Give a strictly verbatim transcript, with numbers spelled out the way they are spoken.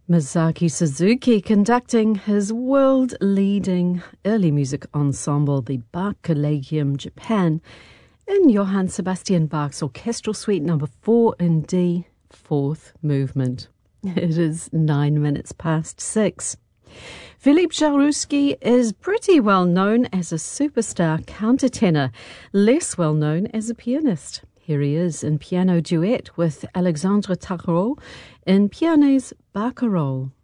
Masaki Suzuki conducting his world-leading early music ensemble, the Bach Collegium Japan, in Johann Sebastian Bach's Orchestral Suite number four in D, fourth movement. It is nine minutes past six. Philippe Jaroussky is pretty well known as a superstar countertenor, less well known as a pianist. Here he is in piano duet with Alexandre Tachereau in Piane's Barcarolle.